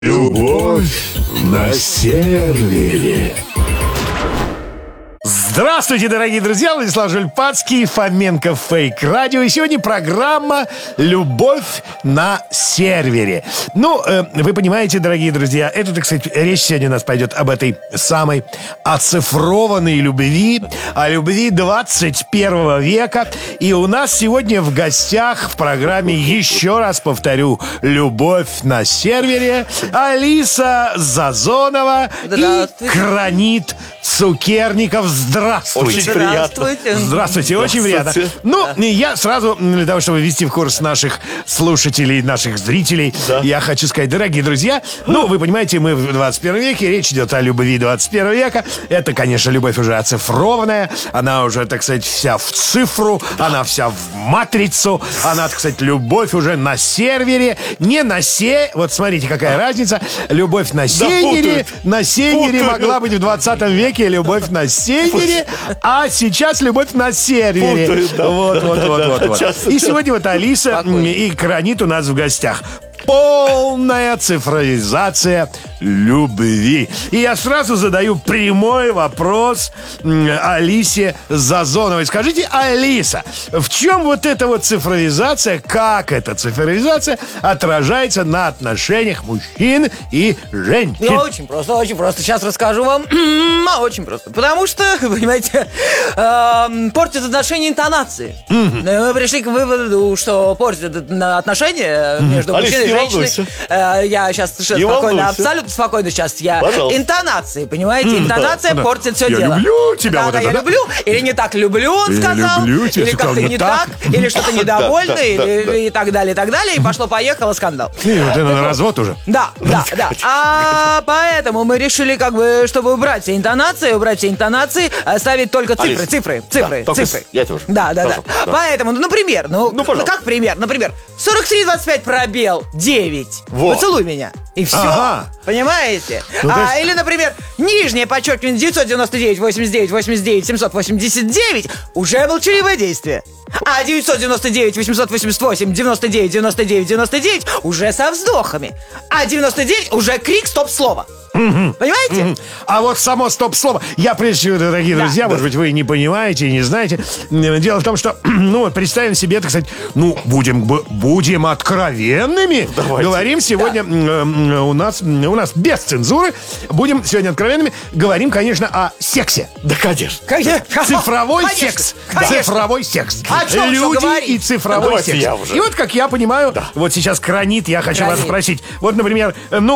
Любовь на сервере. Здравствуйте, дорогие друзья! Владислав Жульпацкий, Фоменко Фейк Радио. И сегодня программа «Любовь на сервере». Вы понимаете, дорогие друзья, это, так сказать, речь сегодня у нас пойдет об этой самой оцифрованной любви, о любви 21 века. И у нас сегодня в гостях в программе, еще раз повторю, «Любовь на сервере» Алиса Зазонова и Кранит Цукерников. Здравствуйте. Очень приятно. Здравствуйте, очень приятно. Я сразу, для того, чтобы ввести в курс наших слушателей, наших зрителей, я хочу сказать, дорогие друзья, вы понимаете, мы в 21 веке, речь идет о любви 21 века. Это, конечно, любовь уже оцифрованная, она уже, так сказать, вся в цифру, она вся в матрицу, она, так сказать, любовь уже на сервере, не на вот смотрите, какая разница, любовь на сервере, могла быть в 20 веке, любовь на сервере, а сейчас любовь на сервере. Вот. И сегодня вот Алиса и Кранит у нас в гостях. Полная цифровизация любви. И я сразу задаю прямой вопрос Алисе Зазоновой. Скажите, Алиса, в чем вот эта вот цифровизация, как эта цифровизация отражается на отношениях мужчин и женщин? Очень просто. Сейчас расскажу вам. Очень просто. Потому что, вы понимаете, портят отношения интонации. Мы пришли к выводу, что портят отношения между мужчиной и женщиной. Я сейчас совершенно спокойно, абсолютно спокойно сейчас. Интонации, понимаете? Интонация портит все дело. Я люблю тебя. Я люблю. Или не так люблю, он сказал. Или как-то не так. Или что-то недовольно. И так далее, и так далее. И пошло-поехало скандал. Это на развод уже. Да. А поэтому мы решили, чтобы убрать все интонации, ставить только цифры. Я тоже. Да. Поэтому, например, как пример? Например, 43-25 пробел 9. Вот. Поцелуй меня. И все. Ага. Понимаете? Или, например, нижнее подчеркивание 999, 89, 89, 789 уже молчаливое действие. А 999, 888, 99, 99, 99 уже со вздохами. А 99 уже крик стоп-слова. Понимаете? А вот само стоп-слово. Я, прежде всего, дорогие друзья, может быть, вы не понимаете и не знаете. Дело в том, что, представим себе, так сказать, будем откровенными. Давайте. Говорим сегодня у нас без цензуры. Будем сегодня откровенными. Говорим, конечно, о сексе. Да, конечно. Цифровой секс. Цифровой секс. О чем Люди и цифровой Давайте секс. я уже. И вот, как я понимаю, вот сейчас Кранит, я хочу вас спросить. Вот, например,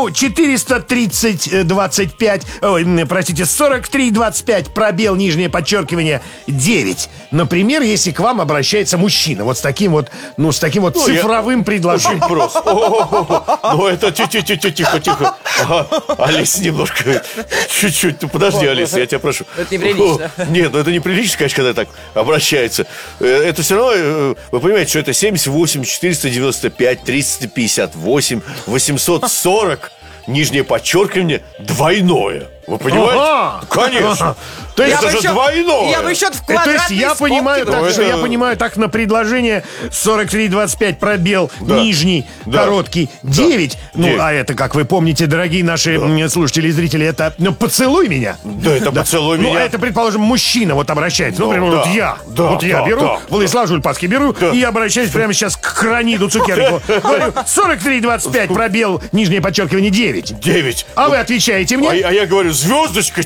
43-25, пробел, нижнее подчеркивание 9. Например, если к вам обращается мужчина вот с таким вот цифровым предложением. Очень просто. Это тихо. Алис, немножко, чуть-чуть. Подожди, Алис, я тебя прошу. Это неприлично. Нет, это неприлично, конечно, когда так обращается. Это все равно, вы понимаете, что это 78, 495, 358, 840. Нижнее подчеркивание двойное. Вы понимаете? Конечно. То есть это же двойное. Я бы счет в То есть квадратной я понимаю скобке так, был. что я понимаю так на предложение 43-25 пробел, нижний, короткий 9. А это, как вы помните, дорогие наши слушатели и зрители, это поцелуй меня. Да, это поцелуй меня. Это, предположим, мужчина вот обращается. Например, я беру, Владислав Жульпацкий беру и обращаюсь прямо сейчас к Краниду Цукерникову. Говорю, 43-25 пробел, нижнее подчеркивание 9. 9. А вы отвечаете мне? А я говорю, звездочка,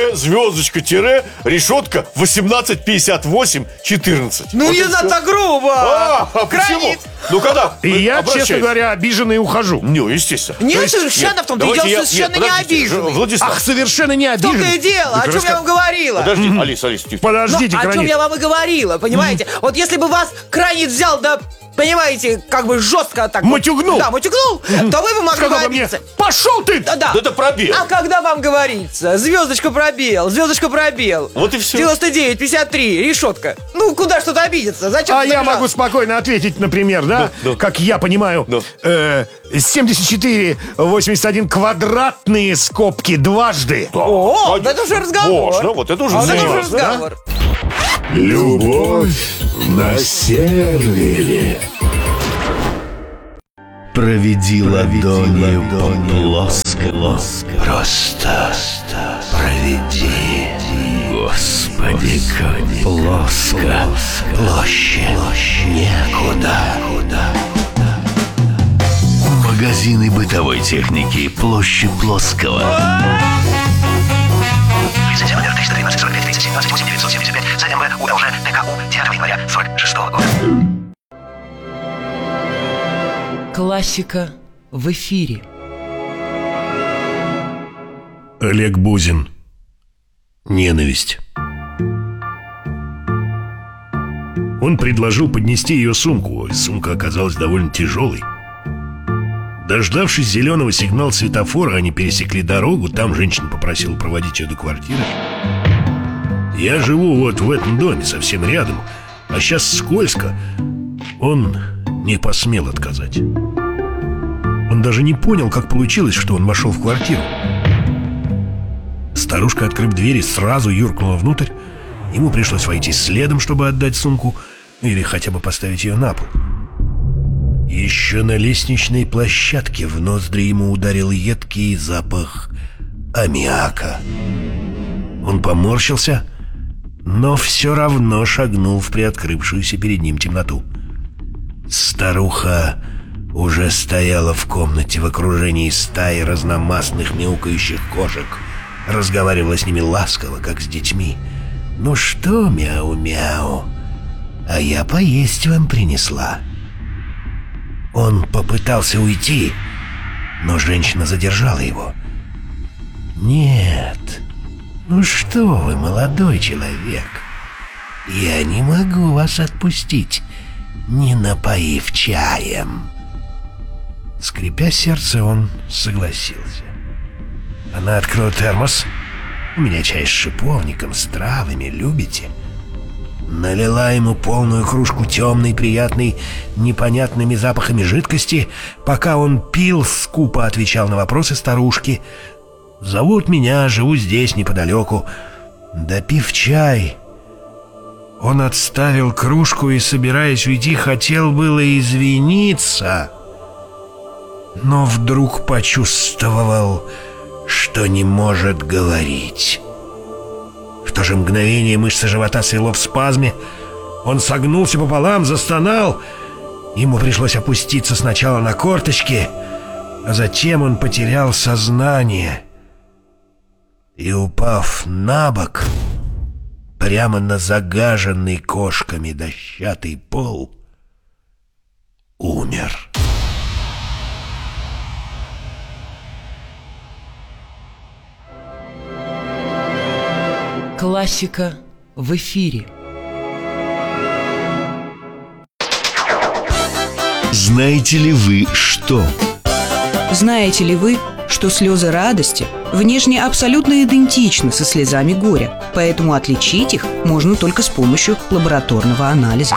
решетка 1858 14. Не надо так грубо. Почему? Когда? И я, честно говоря, обиженный ухожу. Естественно. Нет, совершенно в том-то и дело, совершенно не обиженный. Владислав, Ах, совершенно не В том-то обиженный. и дело, о чем я вам говорила. подожди, Алис, тихо. Подождите, О чем Кранит. я вам и говорила, понимаете? Вот если бы вас Кранит взял, понимаете, жестко так... Матюгнул. Да, матюгнул, то вы бы могли Сказал бы мне, обидеться. пошел ты! Да. Это пробел. А когда вам говорится, звездочка пробел, Вот и все. 99, 53, решетка. Куда что-то обидеться? Зачем А ты я обижался? могу спокойно ответить, например, как я понимаю, 74, 81 квадратные скобки дважды. О, это уже разговор. Можно, вот это уже Это уже серьезно. разговор. Любовь на сервере. Проведи ладонью по плоскому. Просто проведи. Господи, как плоско. Площадь некуда. Магазины бытовой техники. Площадь Плоского. Лицензия номер 313 45 37 28 975 ЗМВ УЛЖ ТКУ 9 января 46 года. Классика в эфире. Олег Бузин. Ненависть. Он предложил поднести ее сумку, и сумка оказалась довольно тяжелой. Дождавшись зеленого сигнала светофора, они пересекли дорогу. Там женщина попросила проводить ее до квартиры. Я живу вот в этом доме, совсем рядом. А сейчас скользко. Он не посмел отказать. Он даже не понял, как получилось, что он вошел в квартиру. Старушка, открыв двери, сразу юркнула внутрь. Ему пришлось войти следом, чтобы отдать сумку или хотя бы поставить ее на пол. Еще на лестничной площадке в ноздри ему ударил едкий запах аммиака. Он поморщился, но все равно шагнул в приоткрывшуюся перед ним темноту. Старуха уже стояла в комнате в окружении стаи разномастных мяукающих кошек. Разговаривала с ними ласково, как с детьми. «Ну что, мяу-мяу, а я поесть вам принесла». Он попытался уйти, но женщина задержала его. «Нет, ну что вы, молодой человек, я не могу вас отпустить, не напоив чаем». Скрипя сердце, он согласился. Она открыла термос. «У меня чай с шиповником, с травами, любите?» Налила ему полную кружку темной, приятной, непонятными запахами жидкости. Пока он пил, скупо отвечал на вопросы старушки. «Зовут меня, живу здесь, неподалеку». Допив чай, он отставил кружку и, собираясь уйти, хотел было извиниться, но вдруг почувствовал, что не может говорить. В то же мгновение мышцы живота свело в спазме. Он согнулся пополам, застонал. Ему пришлось опуститься сначала на корточки, а затем он потерял сознание и, упав на бок, прямо на загаженный кошками дощатый пол, умер. Классика в эфире. Знаете ли вы что? Знаете ли вы, что слезы радости внешне абсолютно идентичны со слезами горя, поэтому отличить их можно только с помощью лабораторного анализа?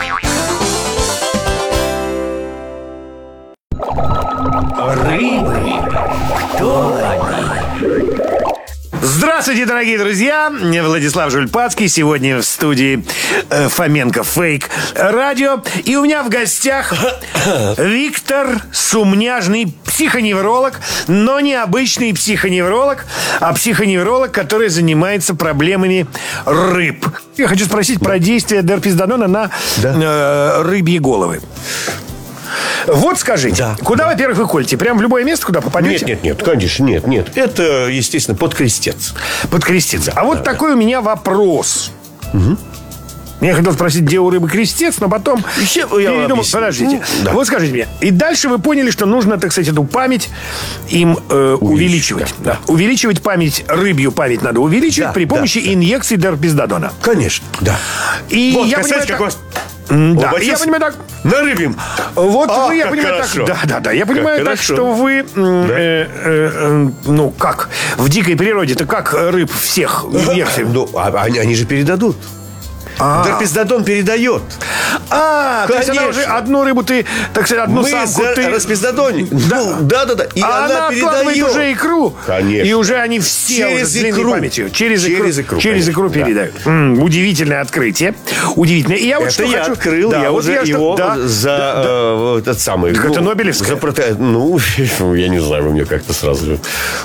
Рыбы. Кто они? Здравствуйте, дорогие друзья! Владислав Жульпацкий. Сегодня в студии Фоменко Фейк Радио. И у меня в гостях Виктор Сумняжный, психоневролог, но не обычный психоневролог, а психоневролог, который занимается проблемами рыб. Я хочу спросить про действие дерпизодона на рыбьи головы. Вот скажите, куда, во-первых, вы колите? Прям в любое место, куда попадете? Нет, конечно, нет. Это, естественно, под крестец. Под крестец. А вот такой у меня вопрос. Я хотел спросить, где у рыбы крестец, но потом передумал. Подождите. Вот скажите мне. И дальше вы поняли, что нужно, так сказать, эту память им увеличивать. Да. Увеличивать память, рыбью память надо увеличивать при помощи инъекций дерпизодона. Конечно, да. И вот, я представьте, понимаю, как так... вас... Да, я понимаю так. На рыбьем. Вот вы, я как понимаю хорошо. так. Да. Я понимаю так, хорошо. что вы, ну как, в дикой природе-то как рыб всех инъекций? Ну, они же передадут. Дарпиздодон передает. То есть она Конечно. уже одну рыбу ты, так сказать, одну Мы самку за ты... распиздодоним. Да. И А она откладывает передает. уже икру. Конечно. И уже они все Через уже с длинной икру. памятью. Через Через икру. икру, Через икру конечно, передают. Удивительное открытие. Удивительное. И я вот Это что я хочу... открыл, Да, я вот уже что- его да. за этот самый... Так это Нобелевское? я не знаю, вы мне как-то сразу